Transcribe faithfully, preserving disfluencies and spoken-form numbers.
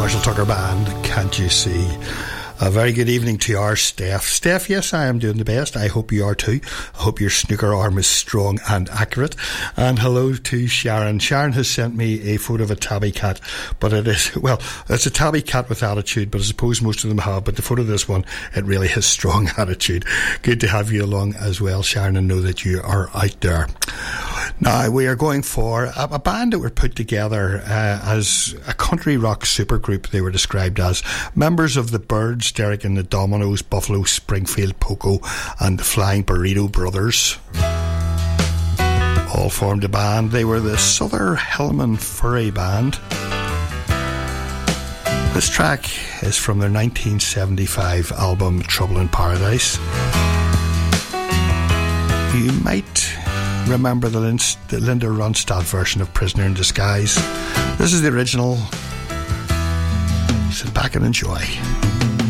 Marshall Tucker Band, Can't You See? A very good evening to our Steph. Steph, yes, I am doing the best. I hope you are too. I hope your snooker arm is strong and accurate. And hello to Sharon. Sharon has sent me a photo of a tabby cat, but it is, well, it's a tabby cat with attitude, but I suppose most of them have. But the photo of this one, it really has strong attitude. Good to have you along as well, Sharon, and know that you are out there. Now, we are going for a, a band that were put together uh, as a country rock supergroup, they were described as. Members of the Byrds, Derek and the Dominoes, Buffalo Springfield Poco, and the Flying Burrito Brothers all formed a band. They were the Souther Hillman Furry Band. This track is from their nineteen seventy-five album Trouble in Paradise. You might remember the, Lin- the Linda Ronstadt version of Prisoner in Disguise. This is the original. Sit back and enjoy.